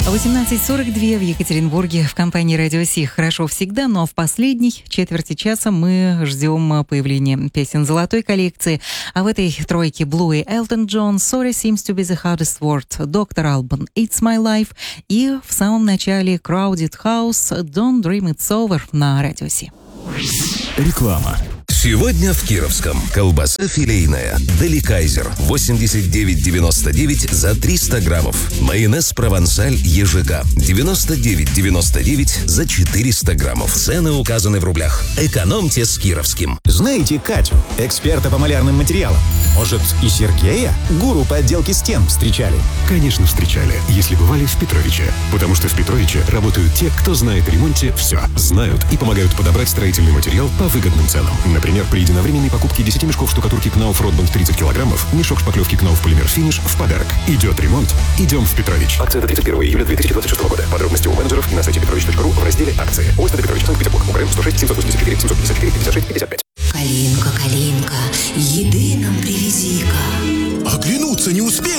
18:42 в Екатеринбурге в компании «Радио Си». Хорошо всегда, но в последней четверти часа мы ждем появления песен золотой коллекции. А в этой тройке Blue и Elton John, Sorry Seems to be the Hardest Word, Dr. Alban, It's My Life и в самом начале Crowded House, Don't Dream It's Over на «Радио Си». Реклама. Сегодня в Кировском колбаса филейная Деликайзер 89,99 за 300 граммов. Майонез Провансаль ЕЖК 99,99 за 400 граммов. Цены указаны в рублях. Экономьте с Кировским. Знаете Катю, эксперта по малярным материалам? Может, и Сергея, гуру по отделке стен, встречали? Конечно, встречали, если бывали в Петровиче. Потому что в Петровиче работают те, кто знает о ремонте все. Знают и помогают подобрать строительный материал по выгодным ценам. Например, при единовременной покупке 10 мешков штукатурки Knauf Ротбанд 30 килограммов, мешок шпаклевки Knauf Полимер Финиш в подарок. Идет ремонт, идем в Петрович. Акция до 31 июля 2026 года. Подробности у менеджеров и на сайте petrovich.ru в разделе «Акции». ОСТ Петрович, Санкт-Петербург, Украина, 106 784 754 56 55. Калинка, Калинка, еды нам привези-ка. Оглянуться не успели.